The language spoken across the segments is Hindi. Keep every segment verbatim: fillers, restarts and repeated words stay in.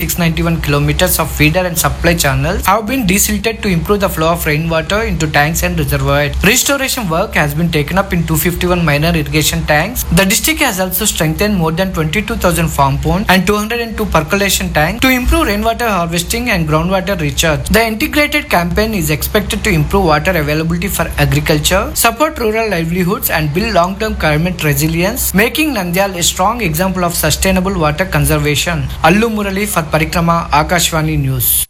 six hundred ninety-one kilometers of feeder and supply channels have been desilted to improve the flow of rainwater into tanks and reservoirs. Restoration work has been taken up in two hundred fifty-one minor irrigation tanks. The district has also strengthened more than twenty-two thousand farm ponds and two hundred two percolation tanks to improve rainwater harvesting and groundwater recharge. The integrated campaign is expected to improve water availability for agriculture, support rural livelihoods and build long-term climate resilience, making Nandyal a strong example of sustainable water conservation. Allu Murali for Parikrama, Akashvani News.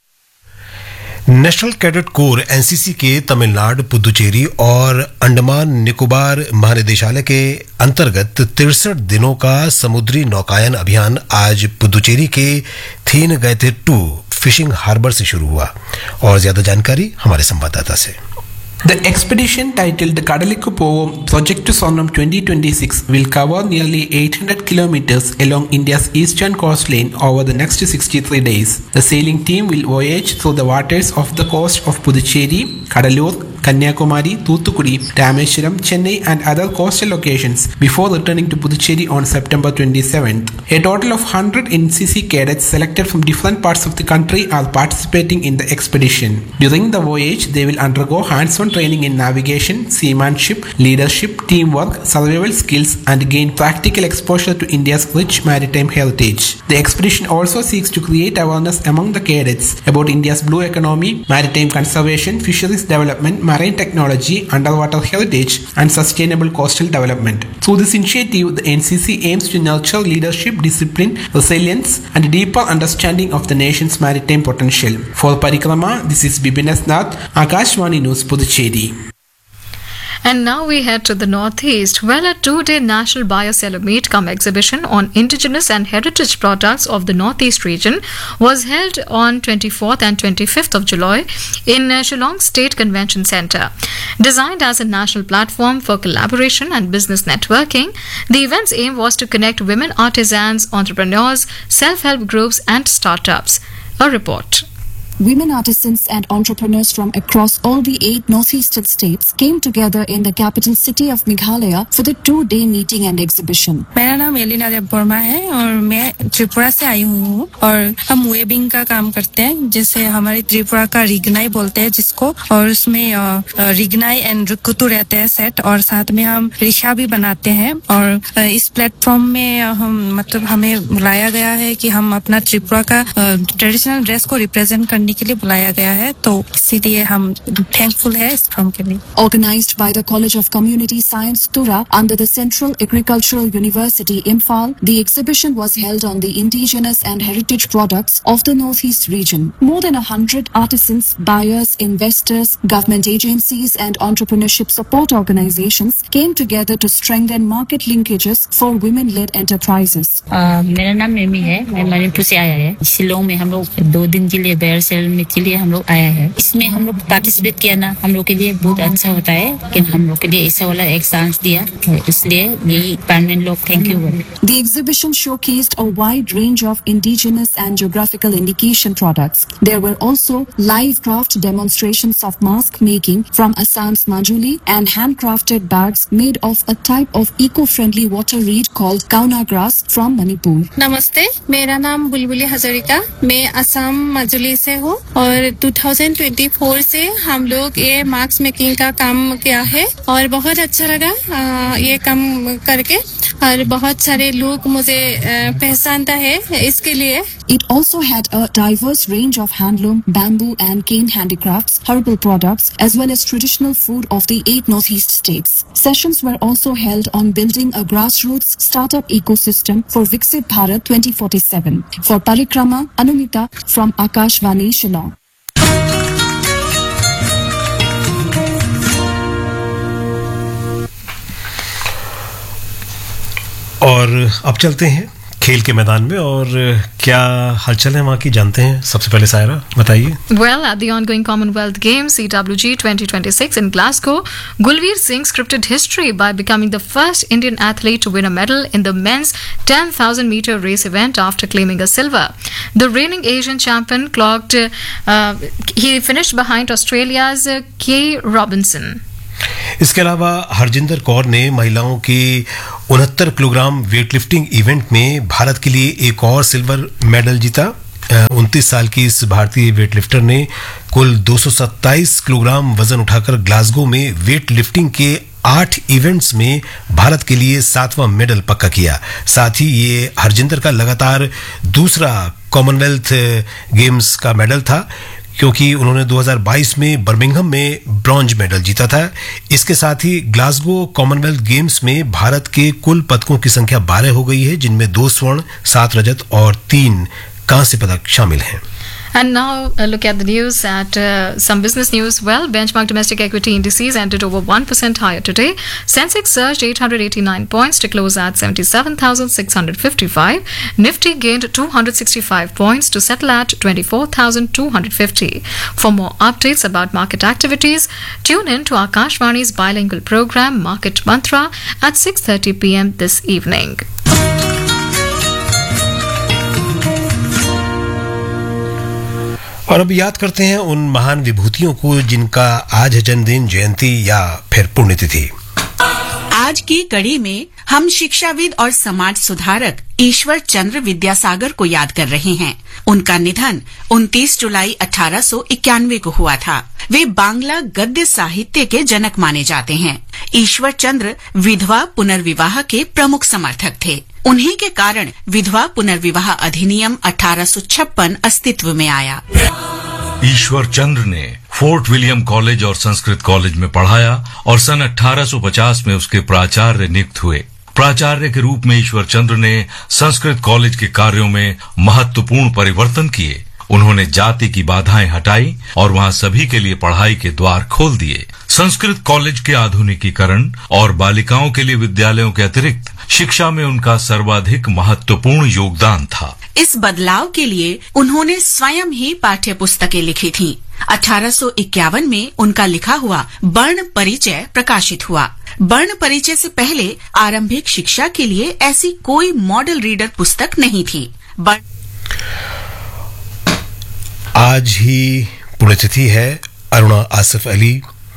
National cadet corps NCC के तमिलनाडु, पुदुचेरी और अंडमान निकोबार महानिदेशालय के अंतर्गत तिरसठ दिनों का समुद्री नौकायन अभियान आज पुदुचेरी के थीनगैथे टू फिशिंग हार्बर से शुरू हुआ। और ज्यादा जानकारी हमारे संवाददाता से। The expedition, titled the Kadalikku Povom Project to Sonam twenty twenty-six, will cover nearly eight hundred kilometers along India's eastern coastline over the next sixty-three days. The sailing team will voyage through the waters off the coast of Puducherry, Kadalur, Kanyakumari, Thoothukudi, Rameswaram, Chennai and other coastal locations before returning to Puducherry on September twenty-seventh. A total of one hundred N C C cadets selected from different parts of the country are participating in the expedition. During the voyage, they will undergo hands-on training in navigation, seamanship, leadership, teamwork, survival skills and gain practical exposure to India's rich maritime heritage. The expedition also seeks to create awareness among the cadets about India's blue economy, maritime conservation, fisheries development, marine technology, underwater heritage and sustainable coastal development. Through this initiative, the N C C aims to nurture leadership, discipline, resilience and deeper understanding of the nation's maritime potential. For Parikrama, this is Bipin S. Nath, Akashvani News, Puducherry. And now we head to the northeast, where a two-day National Biocellular Meet cum exhibition on indigenous and heritage products of the northeast region was held on twenty-fourth and twenty-fifth of July in Shillong State Convention Centre. Designed as a national platform for collaboration and business networking, the event's aim was to connect women artisans, entrepreneurs, self-help groups and startups. A report. Women artisans and entrepreneurs from across all the eight northeastern states came together in the capital city of Meghalaya for the two-day meeting and exhibition. मेरा नाम एलिना वर्मा है और मैं त्रिपुरा से आई हूँ और हम वेबिंग का काम करते हैं, जैसे हमारी त्रिपुरा का रिगनाई बोलते हैं जिसको, और उसमें रिगनाई एंड रुकुतु रहते हैं सेट, और साथ में हम रिक्शा भी बनाते हैं। और इस प्लेटफॉर्म में हम मतलब हमें बुलाया गया है कि हम अपना त्रिपुरा का ट्रेडिशनल ड्रेस को रिप्रेजेंट करने के लिए बुलाया गया है, तो इसीलिए हम थैंकफुल है इस फॉर्म के लिए। Organized by the College of Community Science, Tura, under the Central Agricultural University, Imphal, the exhibition was held on the indigenous and heritage products of the northeast region. More than a hundred artisans, buyers, investors, government agencies and entrepreneurship support organizations came together to strengthen market linkages for women-led enterprises. Uh, मेरा नाम मेमी है, मैं मणिपुर से आया है। शिलोंग में हम लोग दो दिन के लिए बेयर सेल में के लिए हम लोग आया है। इसमें हम लोग पार्टिसिपेट किया ना, हम लोग के लिए बहुत अच्छा होता है, लेकिन हम लोग के लिए ऐसा वाला एक चांस दिया, इसलिए ये डिपार्टमेंट लोग thank you. The exhibition showcased a wide range of indigenous and geographical indication products. There were also live craft demonstrations of mask making from Assam's Majuli and handcrafted bags made of a type of eco-friendly water reed called kauna grass from Manipur. नमस्ते, मेरा नाम बुलबुली हजारिका, मैं असम मजुली से हूँ और दो हज़ार चौबीस से हम लोग ये मास्क मेकिंग का काम किया है और बहुत अच्छा लगा आ, ये काम करके, और बहुत सारे लोग मुझे पहचानता है इसके लिए। It also had a diverse range of handloom, bamboo and cane handicrafts, herbal products, as well as traditional food of the eight northeast states. Sessions were also held on building a grassroots startup ecosystem for Viksit Bharat twenty forty-seven. For Parikrama, Anumita from Akashvani, Shillong. और अब चलते हैं खेल के मैदान में, और क्या हलचल है वहाँ की जानते हैं। सबसे पहले सायरा बताइए। Well, at the ongoing Commonwealth Games C W G twenty twenty-six in Glasgow, Gulveer Singh scripted history by becoming the first Indian athlete to win a medal in the men's ten thousand meter race event after claiming a silver. The reigning Asian champion clocked, uh, he finished behind Australia's uh, Kay Robinson. इसके अलावा हरजिंदर कौर ने महिलाओं के उनहत्तर किलोग्राम वेटलिफ्टिंग इवेंट में भारत के लिए एक और सिल्वर मेडल जीता। उनतीस साल की इस भारतीय वेटलिफ्टर ने कुल दो सौ सत्ताईस किलोग्राम वजन उठाकर ग्लासगो में वेट लिफ्टिंग के आठ इवेंट्स में भारत के लिए सातवां मेडल पक्का किया। साथ ही ये हरजिंदर का लगातार दूसरा कॉमनवेल्थ गेम्स का मेडल था, क्योंकि उन्होंने दो हज़ार बाईस में बर्मिंघम में ब्रॉन्ज मेडल जीता था। इसके साथ ही ग्लासगो कॉमनवेल्थ गेम्स में भारत के कुल पदकों की संख्या बारह हो गई है, जिनमें दो स्वर्ण, सात रजत और तीन कांस्य पदक शामिल हैं। And now uh, look at the news at uh, some business news. Well, benchmark domestic equity indices ended over one percent higher today. Sensex surged eight hundred eighty-nine points to close at seventy-seven thousand six hundred fifty-five. Nifty gained two hundred sixty-five points to settle at twenty-four thousand two hundred fifty. For more updates about market activities, tune in to Akashvani's bilingual program Market Mantra at six thirty p m this evening. और अब याद करते हैं उन महान विभूतियों को जिनका आज है जन्मदिन, जयंती या फिर पुण्यतिथि। आज की कड़ी में हम शिक्षाविद और समाज सुधारक ईश्वर चंद्र विद्यासागर को याद कर रहे हैं। उनका निधन उनतीस जुलाई अठारह सौ इक्यानवे को हुआ था। वे बांग्ला गद्य साहित्य के जनक माने जाते हैं। ईश्वर चंद्र विधवा पुनर्विवाह के प्रमुख समर्थक थे। उन्हीं के कारण विधवा पुनर्विवाह अधिनियम अठारह सौ छप्पन अस्तित्व में आया। ईश्वर चंद्र ने फोर्ट विलियम कॉलेज और संस्कृत कॉलेज में पढ़ाया और सन अठारह सौ पचास में उसके प्राचार्य नियुक्त हुए। प्राचार्य के रूप में ईश्वर चंद्र ने संस्कृत कॉलेज के कार्यों में महत्वपूर्ण परिवर्तन किए। उन्होंने जाति की बाधाएं हटाई और वहां सभी के लिए पढ़ाई के द्वार खोल दिए। संस्कृत कॉलेज के आधुनिकीकरण और बालिकाओं के लिए विद्यालयों के अतिरिक्त शिक्षा में उनका सर्वाधिक महत्वपूर्ण योगदान था। इस बदलाव के लिए उन्होंने स्वयं ही पाठ्य पुस्तकें लिखी थीं। अठारह सौ इक्यावन में उनका लिखा हुआ वर्ण परिचय प्रकाशित हुआ। वर्ण परिचय से पहले आरंभिक शिक्षा के लिए ऐसी कोई मॉडल रीडर पुस्तक नहीं थी। आज ही पुण्यतिथि है अरुणा आसिफ अली।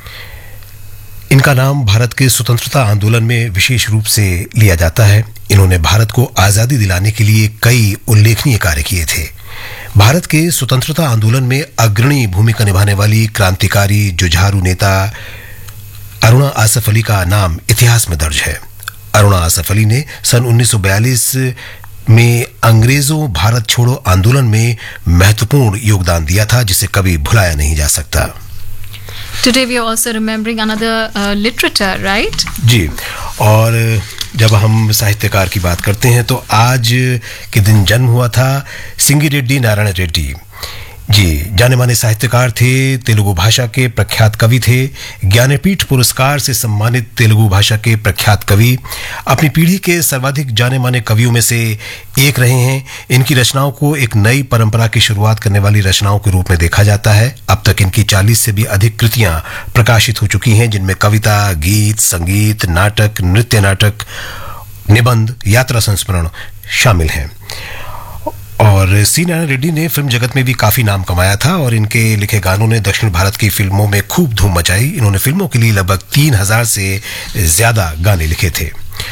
इनका नाम भारत के स्वतंत्रता आंदोलन में विशेष रूप से लिया जाता है। इन्होंने भारत को आजादी दिलाने के लिए कई उल्लेखनीय कार्य किए थे। भारत के स्वतंत्रता आंदोलन में अग्रणी भूमिका निभाने वाली क्रांतिकारी जुझारू नेता अरुणा आसिफ अली का नाम इतिहास में दर्ज है। अरुणा आसिफ अली ने सन उन्नीस सौ बयालीस में अंग्रेजों भारत छोड़ो आंदोलन में महत्वपूर्ण योगदान दिया था, जिसे कभी भुलाया नहीं जा सकता। Today we are also remembering another uh, literature, right? जी, और जब हम साहित्यकार की बात करते हैं तो आज के दिन जन्म हुआ था सिंगी रेड्डी नारायण रेड्डी जी। जाने माने साहित्यकार थे, तेलुगु भाषा के प्रख्यात कवि थे, ज्ञानपीठ पुरस्कार से सम्मानित तेलुगु भाषा के प्रख्यात कवि, अपनी पीढ़ी के सर्वाधिक जाने माने कवियों में से एक रहे हैं। इनकी रचनाओं को एक नई परंपरा की शुरुआत करने वाली रचनाओं के रूप में देखा जाता है। अब तक इनकी चालीस से भी अधिक कृतियां प्रकाशित हो चुकी हैं, जिनमें कविता, गीत, संगीत, नाटक, नृत्य नाटक, निबंध, यात्रा संस्मरण शामिल हैं। और सी नारायण रेड्डी ने फिल्म जगत में भी काफी नाम कमाया था और इनके लिखे गानों ने दक्षिण भारत की फिल्मों में खूब धूम मचाई। इन्होंने फिल्मों के लिए लगभग तीन हजार से ज्यादा गाने लिखे थे।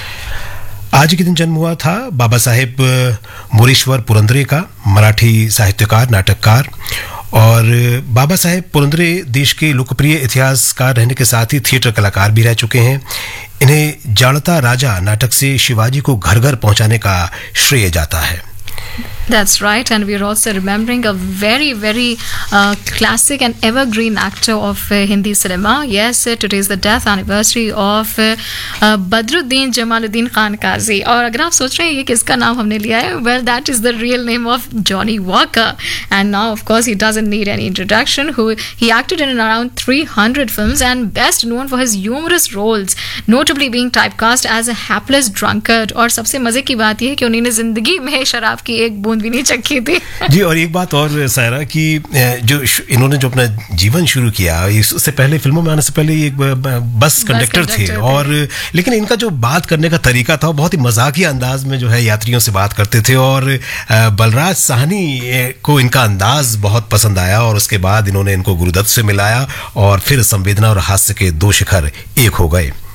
आज के दिन जन्म हुआ था बाबा साहेब मोरेश्वर पुरंदरे का, मराठी साहित्यकार, नाटककार। और बाबा साहेब पुरंदरे देश के लोकप्रिय इतिहासकार रहने के साथ ही थिएटर कलाकार भी रह चुके हैं। इन्हें जाड़ता राजा नाटक से शिवाजी को घर घर पहुंचाने का श्रेय जाता है। That's right, and we are also remembering a very, very uh, classic and evergreen actor of uh, Hindi cinema. Yes, uh, today is the death anniversary of uh, uh, Badruddin Jamaluddin Khan Kazi. और अगर आप सोच रहे हैं ये किसका नाम हमने लिया है, well, that is the real name of Johnny Walker. And now, of course, he doesn't need any introduction. Who he acted in around three hundred films and best known for his humorous roles, notably being typecast as a hapless drunkard. और सबसे मजे की बात यह है कि उन्होंने जिंदगी में शराब की एक बूंद भी नहीं चखी थी। जी, और एक बात और सायरा कि जो इन्होंने जो अपना जीवन शुरू किया, इससे पहले फिल्मों में आने से पहले एक बस कंडक्टर थे, थे और लेकिन इनका जो बात करने का तरीका था वो बहुत ही मजाकिया अंदाज में जो है यात्रियों से बात करते थे। और बलराज साहनी को इनका अंदाज बहुत पसंद आया और उसके बाद इन्होंने इनको गुरुदत्त से मिलाया और फिर संवेदना और हास्य के दो शिखर एक हो गए।